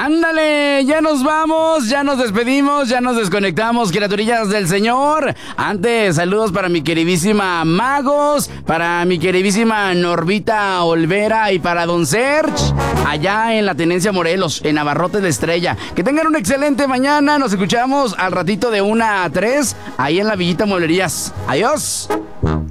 Ándale, ya nos vamos, ya nos despedimos, ya nos desconectamos, criaturillas del Señor. Antes, saludos para mi queridísima Magos, para mi queridísima Norbita Olvera y para Don Serge, allá en la Tenencia Morelos, en Abarrotes de Estrella. Que tengan una excelente mañana, nos escuchamos al ratito de 1 a 3, ahí en la Villita Mueblerías. Adiós.